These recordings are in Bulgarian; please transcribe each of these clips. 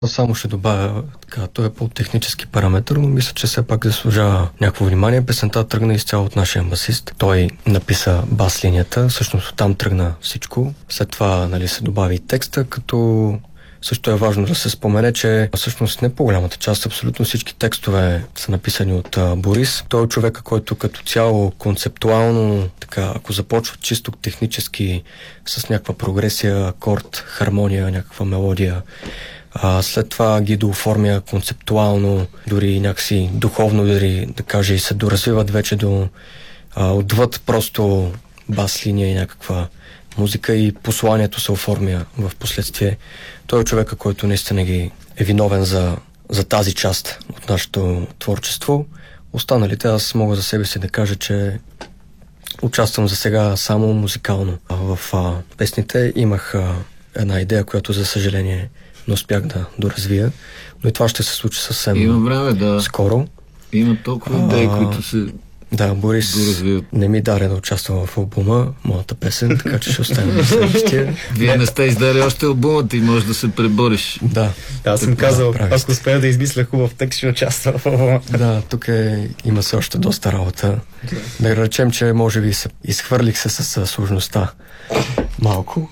Само ще добавя, така, той е по-технически параметр, но мисля, че все пак заслужава някакво внимание. Песента тръгна изцяло от нашия басист. Той написа бас линията, всъщност там тръгна всичко. След това, нали, се добави текста, като също е важно да се спомене, че всъщност не по-голямата част, абсолютно всички текстове са написани от Борис. Той е човека, който като цяло концептуално, така, ако започва чисто технически с някаква прогресия, акорд, хармония, някаква мелодия, след това ги дооформя концептуално, дори някакси духовно, дори да каже и се доразвиват вече до отвъд просто бас линия и някаква музика и посланието се оформя в последствие. Той е човека, който наистина ги е виновен за тази част от нашето творчество. Останалите аз мога за себе си да кажа, че участвам за сега само музикално. В песните имах една идея, която за съжаление не успях да доразвия, но и това ще се случи съвсем скоро. Има толкова идеи, които се Борис доразвиват. Не ми даде да участвам в албума, моята песен, така че ще оставим на следващия. Вие не сте издали още албумата и можеш да се пребориш. Аз съм казал, ако успея да измисля хубав текст, ще участвам в албума. Тук има се още доста работа. Да речем, че може би изхвърлих се с сложността малко,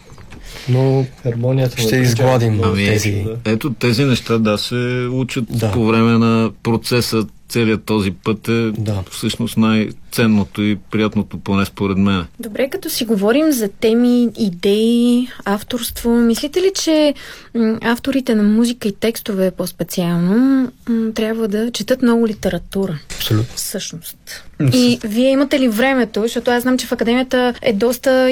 но хармонията ще изгладим тези. Ето тези неща се учат по време на процеса. Целият този път е всъщност най-ценното и приятното, поне според мен. Добре, като си говорим за теми, идеи, авторство, мислите ли, че авторите на музика и текстове по-специално трябва да четат много литература? Абсолютно. Всъщност. И вие имате ли времето, защото аз знам, че в академията е доста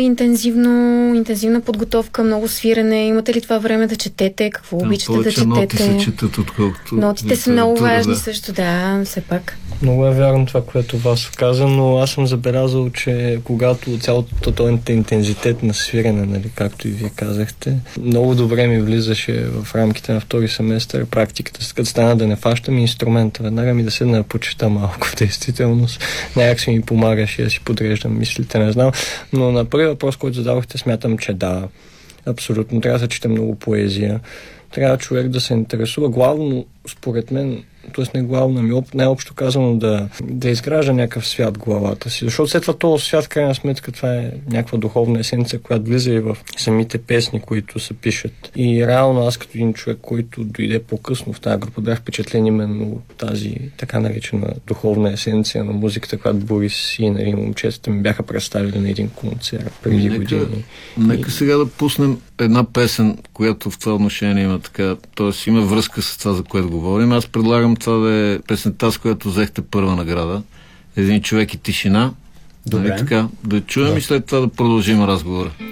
интензивна подготовка, много свирене. Имате ли това време да четете? Какво обичате да четете? Ноти се четат, отколкото нотите са много важни също, все пак. Много е вярно това, което вас каза, но аз съм забелязал, че когато цялото този интензитет на свирене, нали, както и вие казахте, много добре ми влизаше в рамките на втори семестър практиката, като стана да не фащам инструмента, веднага ми да седна да почета малко в действителност. Някак си ми помагаше да си подреждам мислите, не знам. Но на първи въпрос, който задавахте, смятам, че абсолютно. Трябва да се чете много поезия. Трябва човек да се интересува. Главно, според мен, т.е. не главно, най-общо казано да изгражда някакъв свят в главата си. Защото след това този свят, крайна сметка, това е някаква духовна есенция, която влиза и в самите песни, които се пишат. И реално аз като един човек, който дойде по-късно в тази група, бях впечатлен именно от тази така наречена духовна есенция на музиката, която Борис и момчетата ми бяха представили на един концерт преди години. Нека сега да пуснем една песен, която в това отношение има така, т.е. има връзка с това, за което говорим. Аз предлагам това да е песента, с която взехте първа награда. Един човек и тишина. Добре. Така, да чуем и след това да продължим разговора.